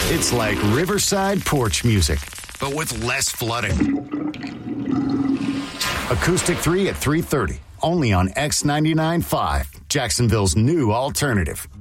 It's like Riverside porch music, but with less flooding. Acoustic 3 at 3:30, only on X99.5, Jacksonville's new alternative.